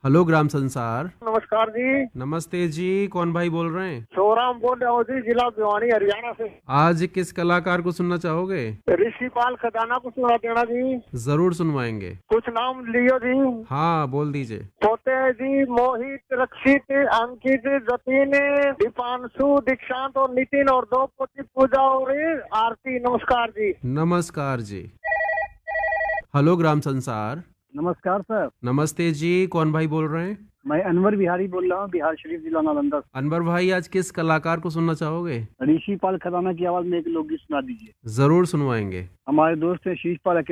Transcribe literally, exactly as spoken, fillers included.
Hello ग्राम संसार। नमस्कार जी। नमस्ते जी, कौन भाई बोल रहे हैं? सोराम बोल रहा हूँ जी, जिला भिवानी हरियाणा से। आज किस कलाकार को सुनना चाहोगे? ऋषिपाल खजाना को सुना देना जी। जरूर सुनवाएंगे। कुछ नाम लियो जी। हाँ, बोल दीजिए। पोते हैं जी मोहित, रक्षित, अंकित, जतीन, दीपांशु, दीक्षांत और नितिन, और दो पोती पूजा और आरती। नमस्कार जी। नमस्कार जी। हेलो ग्राम संसार। नमस्कार सर। नमस्ते जी, कौन भाई बोल रहे हैं? मैं अनवर बिहारी बोल रहा हूँ, बिहार शरीफ जिला नालंदा से। अनवर भाई, आज किस कलाकार को सुनना चाहोगे? ऋषिपाल खजाना की आवाज में एक लोकगीत सुना दीजिए। जरूर सुनवाएंगे। हमारे दोस्त हैं शीशपाल